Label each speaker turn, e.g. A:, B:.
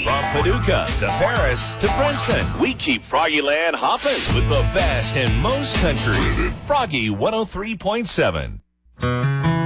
A: From Paducah to Paris to Princeton,
B: we keep Froggyland hopping
A: with the best and most country. Froggy 103.7.